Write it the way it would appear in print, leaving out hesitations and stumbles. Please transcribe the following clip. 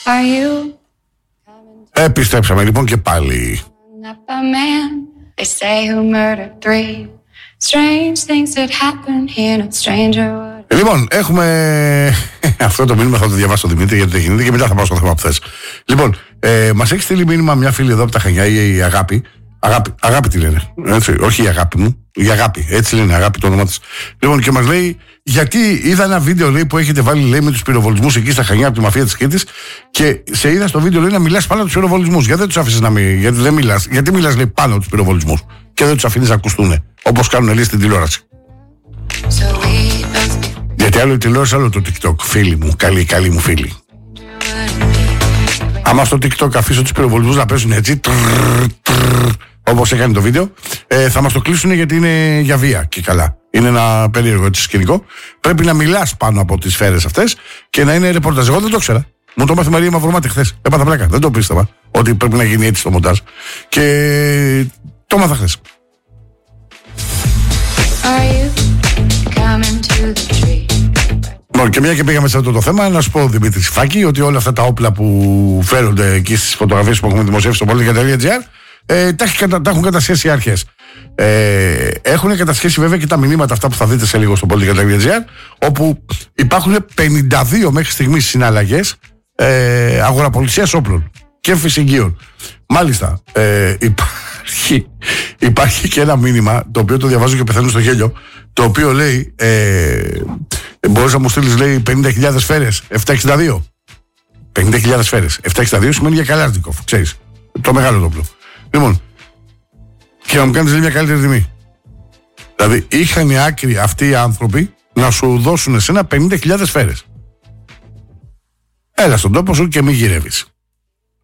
Επιστρέψαμε λοιπόν και πάλι. Λοιπόν, έχουμε αυτό το μήνυμα, θα το διαβάσω Δημήτρη γιατί δεν γίνεται και μετά θα πάω στο θέμα που θες. Λοιπόν, μας έχει στείλει μήνυμα μια φίλη εδώ από τα Χανιά, η Αγάπη. Αγάπη τη λένε, έτσι, όχι η αγάπη μου, η Αγάπη, έτσι λένε, Αγάπη το όνομα της. Λοιπόν, και μας λέει, γιατί είδα ένα βίντεο λέει, που έχετε βάλει λέει, με τους πυροβολισμούς εκεί στα Χανιά από τη μαφία της Κρήτης και σε είδα στο βίντεο λέει, να μιλάς πάνω από τους πυροβολισμούς. Γιατί δεν τους άφησες να μιλάς, γιατί δεν μιλάς, γιατί μιλάς λέει, πάνω από τους πυροβολισμούς και δεν τους αφήνεις να ακουστούν, όπως κάνουν λέει στην τηλεόραση. Γιατί άλλο η τηλεόραση, άλλο το TikTok, φίλοι μου, καλή μου φίλοι. Άμα στο TikTok αφήσω τους πυροβολισμούς να παίζουν έτσι, όπως έκανε το βίντεο, θα μας το κλείσουν γιατί είναι για βία και καλά. Είναι ένα περίεργο έτσι σκηνικό. Πρέπει να μιλάς πάνω από τις σφαίρες αυτές και να είναι ρεπορτάζ. Εγώ δεν το ήξερα. Μου το μάθει η Μαρία Μαυρομάτη χθες. Έπαθα πλάκα. Δεν το πίστευα ότι πρέπει να γίνει έτσι το μοντάζ. Και το μάθα χθες. Και μια και πήγαμε σε αυτό το θέμα, να σου πω Δημήτρη Σιφάκη ότι όλα αυτά τα όπλα που φέρονται εκεί στις φωτογραφίες που έχουμε δημοσιεύσει στο politica.gr τα έχουν κατασχέσει οι αρχές. Έχουν κατασχέσει βέβαια και τα μηνύματα αυτά που θα δείτε σε λίγο στο politica.gr, όπου υπάρχουν 52 μέχρι στιγμής συναλλαγές αγοραπολισίας όπλων και φυσικίων. Μάλιστα, υπάρχει και ένα μήνυμα το οποίο το διαβάζω και πεθαίνω στο γέλιο, το οποίο λέει μπορείς να μου στείλεις λέει 50.000 σφαίρες 762. 50.000 σφαίρες 762 σημαίνει για Καλάζνικοφ, ξέρεις, το μεγάλο το όπλο. Λοιπόν, και να μου κάνεις λέει, μια καλύτερη τιμή. Δηλαδή είχαν άκρη αυτοί οι άνθρωποι να σου δώσουν εσένα 50.000 σφαίρες. Έλα στον τόπο σου και μη γυρεύεις.